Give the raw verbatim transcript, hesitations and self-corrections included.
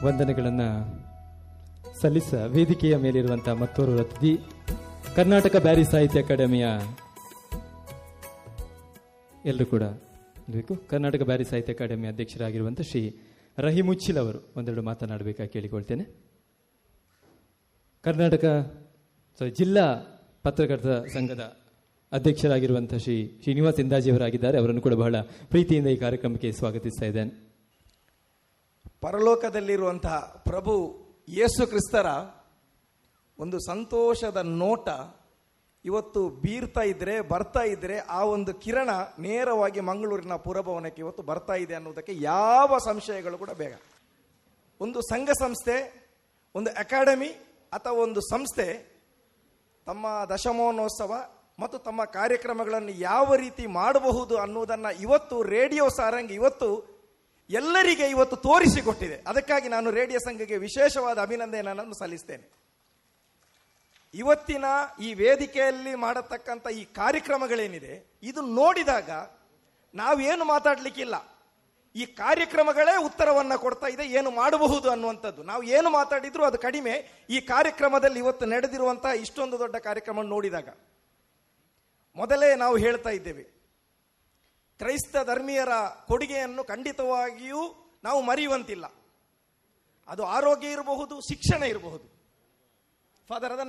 ವಂದನೆಗಳನ್ನು ಸಲ್ಲಿಸ ವೇದಿಕೆಯ ಮೇಲಿರುವಂತಹ ಮತ್ತೋರ್ವ ಅತಿಥಿ ಕರ್ನಾಟಕ ಬ್ಯಾರಿ ಸಾಹಿತ್ಯ ಅಕಾಡೆಮಿಯ ಎಲ್ಲರೂ ಕೂಡ ಬೇಕು ಕರ್ನಾಟಕ ಬ್ಯಾರಿ ಸಾಹಿತ್ಯ ಅಕಾಡೆಮಿ ಅಧ್ಯಕ್ಷರಾಗಿರುವಂಥ ಶ್ರೀ ರಹಿಮುಚ್ಚಿಲ್ ಅವರು ಒಂದೆರಡು ಮಾತನಾಡಬೇಕಾಗಿ ಕೇಳಿಕೊಳ್ತೇನೆ. ಕರ್ನಾಟಕ ಜಿಲ್ಲಾ ಪತ್ರಕರ್ತರ ಸಂಘದ ಅಧ್ಯಕ್ಷರಾಗಿರುವಂಥ ಶ್ರೀ ಶ್ರೀನಿವಾಸ್ ಇಂದಾಜಿಯವರಾಗಿದ್ದಾರೆ. ಅವರನ್ನು ಕೂಡ ಬಹಳ ಪ್ರೀತಿಯಿಂದ ಈ ಕಾರ್ಯಕ್ರಮಕ್ಕೆ ಸ್ವಾಗತಿಸ್ತಾ ಇದ್ದೇನೆ. ಪರಲೋಕದಲ್ಲಿರುವಂತಹ ಪ್ರಭು ಯೇಸು ಕ್ರಿಸ್ತರ ಒಂದು ಸಂತೋಷದ ನೋಟ ಇವತ್ತು ಬೀರ್ತಾ ಇದ್ರೆ ಬರ್ತಾ ಇದ್ರೆ ಆ ಒಂದು ಕಿರಣ ನೇರವಾಗಿ ಮಂಗಳೂರಿನ ಪುರಭವನಕ್ಕೆ ಇವತ್ತು ಬರ್ತಾ ಇದೆ ಅನ್ನೋದಕ್ಕೆ ಯಾವ ಸಂಶಯಗಳು ಕೂಡ ಬೇಡ. ಒಂದು ಸಂಘ ಸಂಸ್ಥೆ, ಒಂದು ಅಕಾಡೆಮಿ ಅಥವಾ ಒಂದು ಸಂಸ್ಥೆ ತಮ್ಮ ದಶಮಾನೋತ್ಸವ ಮತ್ತು ತಮ್ಮ ಕಾರ್ಯಕ್ರಮಗಳನ್ನು ಯಾವ ರೀತಿ ಮಾಡಬಹುದು ಅನ್ನೋದನ್ನು ಇವತ್ತು ರೇಡಿಯೋ ಸಾರಂಗ್ ಇವತ್ತು ಎಲ್ಲರಿಗೆ ಇವತ್ತು ತೋರಿಸಿಕೊಟ್ಟಿದೆ. ಅದಕ್ಕಾಗಿ ನಾನು ರೇಡಿಯೋ ಸಂಘಕ್ಕೆ ವಿಶೇಷವಾದ ಅಭಿನಂದನೆಯನ್ನು ಸಲ್ಲಿಸ್ತೇನೆ. ಇವತ್ತಿನ ಈ ವೇದಿಕೆಯಲ್ಲಿ ಮಾಡತಕ್ಕಂಥ ಈ ಕಾರ್ಯಕ್ರಮಗಳೇನಿದೆ ಇದು ನೋಡಿದಾಗ ನಾವೇನು ಮಾತಾಡಲಿಕ್ಕಿಲ್ಲ. ಈ ಕಾರ್ಯಕ್ರಮಗಳೇ ಉತ್ತರವನ್ನು ಕೊಡ್ತಾ ಇದೆ ಏನು ಮಾಡಬಹುದು ಅನ್ನುವಂಥದ್ದು. ನಾವು ಏನು ಮಾತಾಡಿದ್ರು ಅದು ಕಡಿಮೆ. ಈ ಕಾರ್ಯಕ್ರಮದಲ್ಲಿ ಇವತ್ತು ನಡೆದಿರುವಂತಹ ಇಷ್ಟೊಂದು ದೊಡ್ಡ ಕಾರ್ಯಕ್ರಮ ನೋಡಿದಾಗ ಮೊದಲೇ ನಾವು ಹೇಳ್ತಾ ಇದ್ದೇವೆ, ಕ್ರೈಸ್ತ ಧರ್ಮೀಯರ ಕೊಡುಗೆಯನ್ನು ಖಂಡಿತವಾಗಿಯೂ ನಾವು ಮರೆಯುವಂತಿಲ್ಲ. ಅದು ಆರೋಗ್ಯ ಇರಬಹುದು, ಶಿಕ್ಷಣ ಇರಬಹುದು. ಫಾದರ್ ಅದನ್ನು